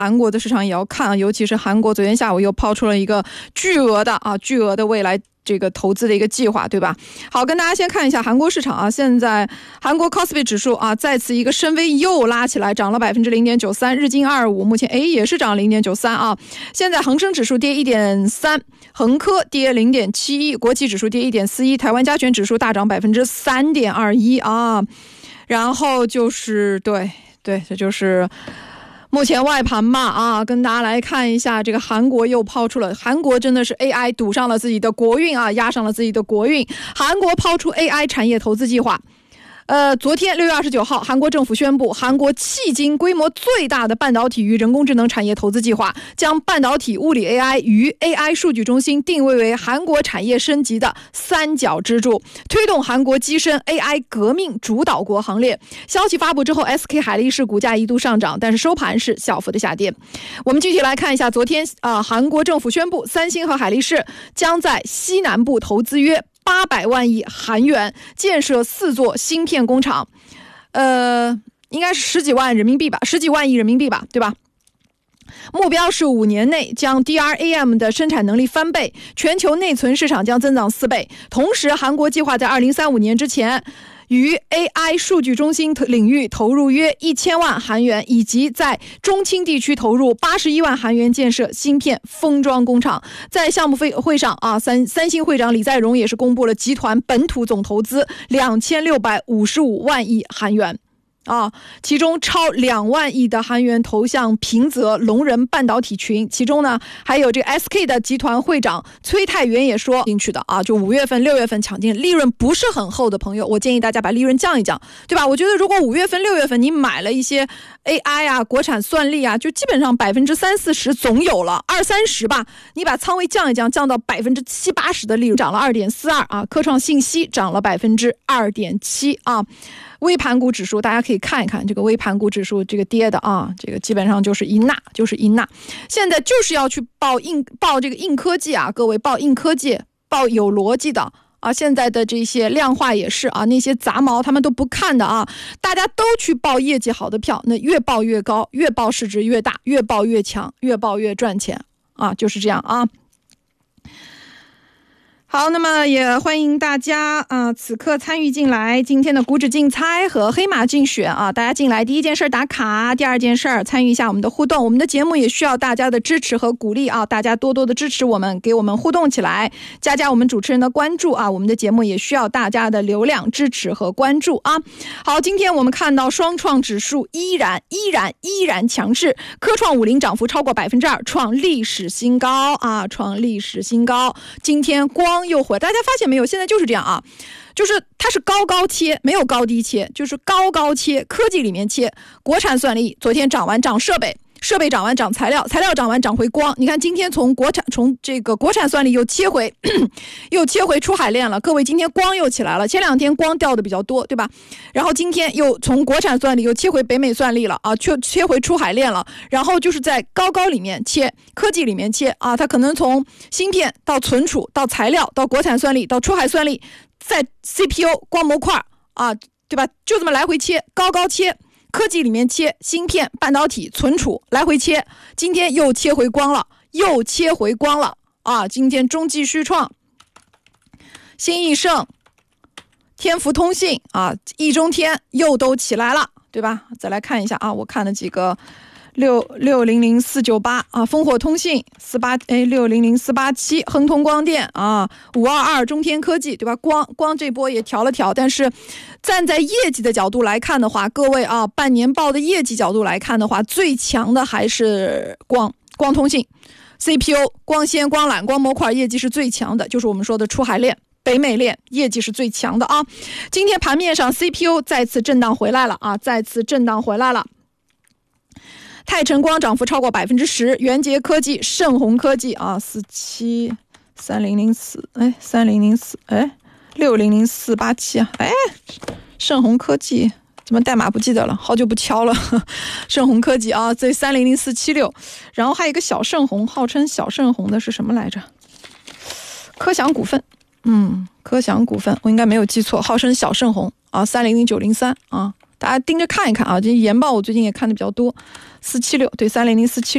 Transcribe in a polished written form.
韩国的市场也要看，尤其是韩国昨天下午又抛出了一个巨额的未来这个投资的一个计划，对吧？好，跟大家先看一下韩国市场啊，现在韩国 Kospi 指数啊再次一个深 V 又拉起来，涨了 0.93%， 日经225目前也是涨 0.93% 啊。现在恒生指数跌 1.3%， 恒科跌 0.71%， 国企指数跌 1.41%， 台湾加权指数大涨 3.21% 啊。然后就是对，这就是目前外盘嘛啊，跟大家来看一下，这个韩国又抛出了，韩国真的是 AI 赌上了自己的国运啊，压上了自己的国运。韩国抛出 AI 产业投资计划。昨天6月29号，韩国政府宣布，韩国迄今规模最大的半导体与人工智能产业投资计划，将半导体、物理 AI 与 AI 数据中心定位为韩国产业升级的三角支柱，推动韩国跻身 AI 革命主导国行列。消息发布之后 ，SK 海力士股价一度上涨，但是收盘是小幅的下跌。我们具体来看一下，昨天韩国政府宣布，三星和海力士将在西南部投资约800万亿韩元建设4座芯片工厂，应该是10几万亿人民币吧，对吧？目标是5年内将 DRAM 的生产能力翻倍，全球内存市场将增长4倍。同时，韩国计划在2035年之前于 AI 数据中心领域投入约1000万韩元，以及在中青地区投入81万韩元建设芯片封装工厂。在项目会上啊，三星会长李在镕也是公布了集团本土总投资2655万亿韩元。其中超2万亿的韩元投向平泽龙仁半导体群，其中呢还有这个 SK 的集团会长崔泰元也说进去的啊，就5月份、6月份抢进，利润不是很厚的朋友，我建议大家把利润降一降，对吧？我觉得如果5月份、6月份你买了一些 AI 啊、国产算力啊，就基本上30-40%总有了，20-30%吧，你把仓位降一降，降到70-80%的利润，涨了2.42%啊。科创信息涨了2.7%啊。微盘股指数大家可以看一看，这个微盘股指数这个跌的啊，这个基本上就是一纳。现在就是要去报这个硬科技啊，各位报硬科技，报有逻辑的啊。现在的这些量化也是啊，那些杂毛他们都不看的啊，大家都去报业绩好的票，那越报越高，越报市值越大，越报越强，越报越赚钱啊，就是这样啊。好，那么也欢迎大家此刻参与进来今天的股指竞猜和黑马竞选啊！大家进来，第一件事打卡，第二件事参与一下我们的互动。我们的节目也需要大家的支持和鼓励啊！大家多多的支持我们，给我们互动起来，加我们主持人的关注啊！我们的节目也需要大家的流量支持和关注啊！好，今天我们看到双创指数依然强势，科创50涨幅超过 2%， 创历史新高啊！今天光又回，大家发现没有？现在就是这样啊，就是它是高切，没有高低切，就是高切，科技里面切。国产算力昨天涨完涨设备涨完涨材料涨完涨回光。你看今天从这个国产算力又切回出海链了。各位，今天光又起来了，前2天光掉的比较多，对吧？然后今天又从国产算力又切回北美算力了啊，切回出海链了。然后就是在高里面切，科技里面切啊，它可能从芯片到存储到材料到国产算力到出海算力，在 CPU 光模块啊，对吧？就这么来回切，高切。科技里面切，芯片、半导体、存储来回切，今天又切回光了啊！今天中继续创、新易盛、天福通信啊、易中天又都起来了，对吧？再来看一下啊，我看了几个600498啊，烽火通信6000487，亨通光电啊，522中天科技，对吧？光这波也调了调，但是站在业绩的角度来看的话，各位啊，半年报的业绩角度来看的话，最强的还是光通信 CPU 光纤、光缆、光模块业绩是最强的，就是我们说的出海链、北美链业绩是最强的啊。今天盘面上 CPU 再次震荡回来了。泰晨光涨幅超过 10%， 元捷科技、盛虹科技啊，6004，6004，6004，600487啊，盛虹科技怎么代码不记得了，好久不敲了。盛虹科技啊，这300476，然后还有一个小盛虹，号称小盛虹的是什么来着？科翔股份，我应该没有记错，号称小盛虹啊，300903啊。大家盯着看一看啊，这研报我最近也看的比较多，476对300476。